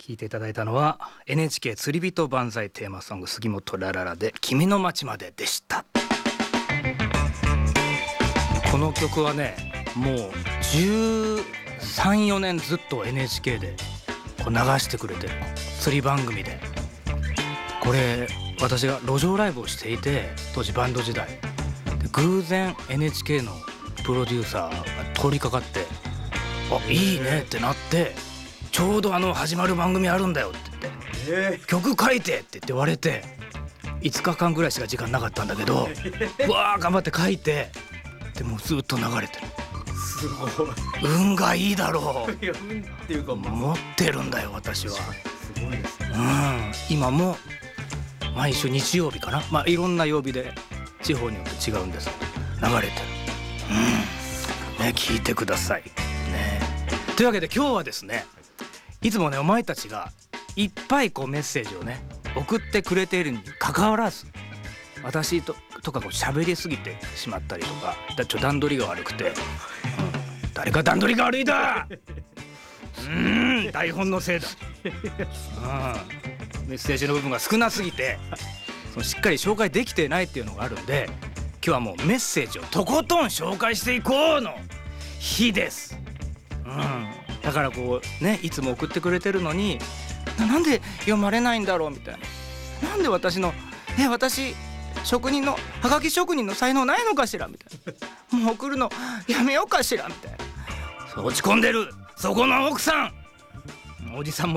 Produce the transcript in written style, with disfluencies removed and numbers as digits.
聴いていただいたのは NHK 釣り人万歳テーマソング杉本ラララで君の街まででした。この曲はねもう13、14年ずっと NHK でこう流してくれてる釣り番組で、これ私が路上ライブをしていて当時バンド時代で偶然 NHK のプロデューサーが通りかかってあいいねってなって、ちょうど始まる番組あるんだよって言って、曲書いてって言われて5日間ぐらいしか時間なかったんだけどうわー頑張って書いて、でもずっと流れてる。 すごい。 運がいいだろう。 いや運っていうか持ってるんだよ私は。 すごいですね。 今も毎週日曜日かな、いろんな曜日で地方によって違うんですけど流れてる。ね、聞いてくださいね。というわけで今日はですね、いつもねお前たちがいっぱいこうメッセージをね送ってくれているにもかかわらず、私とかこう喋りすぎてしまったりとか段取りが悪くて、誰が段取りが悪いだ台本のせいだメッセージの部分が少なすぎてしっかり紹介できてないっていうのがあるんで、今日はもうメッセージをとことん紹介していこうの日です。だからこうねいつも送ってくれてるのになんで読まれないんだろうみたいな、なんで私職人のはがき職人の才能ないのかしらみたいな、もう送るのやめようかしらみたいな、そう落ち込んでるそこの奥さん、おじさんも